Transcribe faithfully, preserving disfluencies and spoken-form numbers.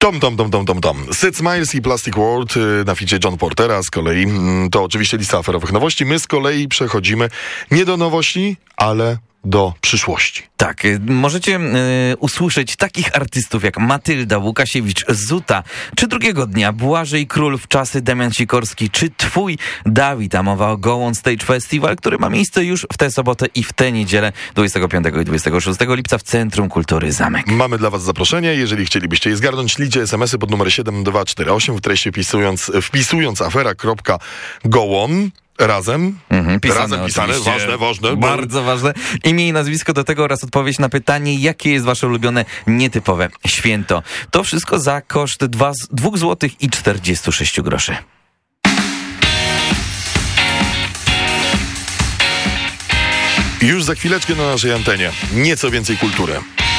Tom, tom, tom, tom, tom, tom. Sid Meier's i Plastic World na ficie John Portera z kolei. To oczywiście lista aferowych nowości. My z kolei przechodzimy nie do nowości, ale do przyszłości. Tak, możecie y, usłyszeć takich artystów jak Matylda, Łukasiewicz, Zuta, czy drugiego dnia Błażej Król, Wczasy, Damian Sikorski, czy Twój Dawid, a mowa o Go On Stage Festival, który ma miejsce już w tę sobotę i w tę niedzielę dwudziestego piątego i dwudziestego szóstego lipca w Centrum Kultury Zamek. Mamy dla was zaproszenie, jeżeli chcielibyście je zgarnąć, ślijcie es em esy pod numer siedem dwa cztery osiem, w treści wpisując, wpisując afera.goon. Razem, Mhm, pisane, razem pisane, ważne, ważne. Bardzo ważne. Imię i nazwisko do tego oraz odpowiedź na pytanie, jakie jest wasze ulubione, nietypowe święto. To wszystko za koszt dwóch złotych i czterdziestu sześciu groszy. Już za chwileczkę na naszej antenie nieco więcej kultury.